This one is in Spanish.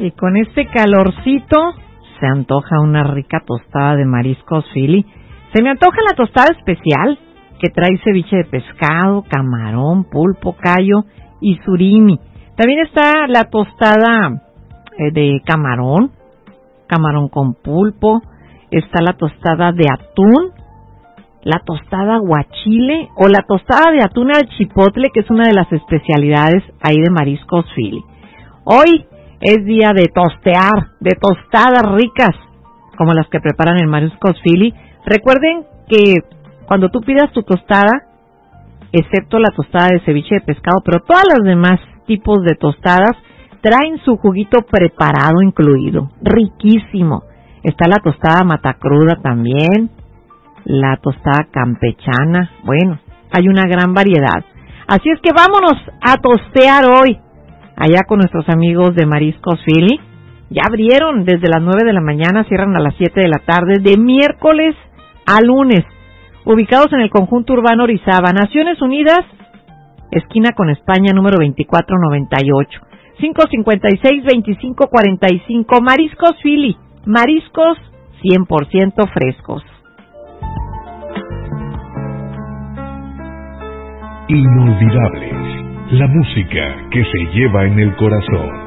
Y con este calorcito se antoja una rica tostada de mariscos Philly. Se me antoja la tostada especial que trae ceviche de pescado, camarón, pulpo, callo y surimi. También está la tostada de camarón con pulpo. Está la tostada de atún, la tostada aguachile o la tostada de atún al chipotle, que es una de las especialidades ahí de mariscos Philly. Hoy es día de tostear, de tostadas ricas, como las que preparan en Mariscos Philly. Recuerden que cuando tú pidas tu tostada, excepto la tostada de ceviche de pescado, pero todas las demás tipos de tostadas traen su juguito preparado incluido, riquísimo. Está la tostada matacruda también, la tostada campechana, bueno, hay una gran variedad. Así es que vámonos a tostear hoy, allá con nuestros amigos de Mariscos Philly. Ya abrieron desde las 9 de la mañana, cierran a las 7 de la tarde, de miércoles a lunes, ubicados en el conjunto urbano Orizaba, Naciones Unidas, esquina con España, número 2498, 556-2545, Mariscos Philly, mariscos 100% frescos. Inolvidables, la música que se lleva en el corazón.